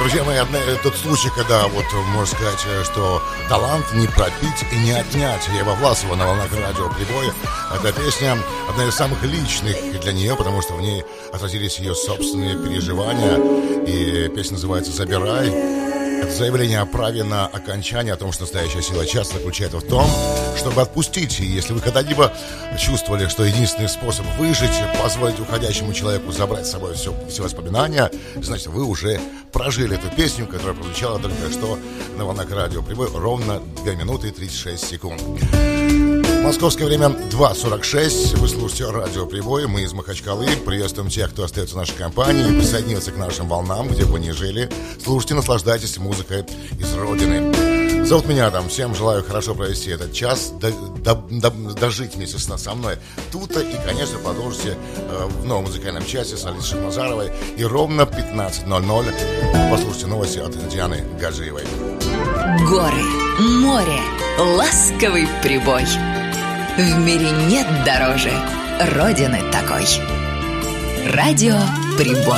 Друзья мои, тот случай, когда, вот, можно сказать, что талант не пропить и не отнять. Ева Власова на волнах радио «Прибой». Эта песня одна из самых личных для нее, потому что в ней отразились ее собственные переживания. И песня называется «Забирай». Это заявление о праве на окончание, о том, что настоящая сила часто заключается в том, чтобы отпустить. И если вы когда-либо чувствовали, что единственный способ выжить, позволить уходящему человеку забрать с собой все воспоминания, значит, вы уже прожили эту песню, которая прозвучала только что на волнах радио «Прибой» ровно 2 минуты и 36 секунд. Московское время 2:46. Вы слушаете радио «Прибой». Мы из Махачкалы. Приветствуем тех, кто остается в нашей компании, присоединился к нашим волнам, где бы ни жили. Слушайте, наслаждайтесь музыкой из Родины. Зовут меня там. Всем желаю хорошо провести этот час, дожить вместе со мной тут и, конечно, продолжите в новом музыкальном часе с Алисой Шахназаровой. И ровно 15:00 послушайте новости от Дианы Гаджиевой. Горы, море, ласковый прибой. В мире нет дороже Родины такой. Радио «Прибой».